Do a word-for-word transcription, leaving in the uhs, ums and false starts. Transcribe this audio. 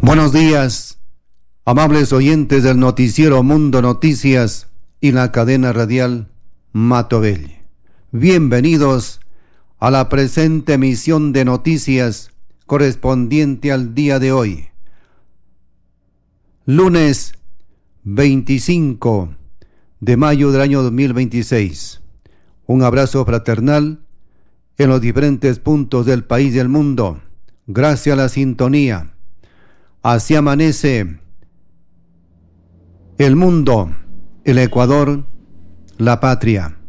Buenos días, amables oyentes del noticiero Mundo Noticias y la cadena radial Matobel. Bienvenidos a la presente emisión de noticias correspondiente al día de hoy, lunes veinticinco de mayo del año dos mil veintiséis. Un abrazo fraternal en los diferentes puntos del país y del mundo. Gracias a la sintonía. Así amanece el mundo, el Ecuador, la patria.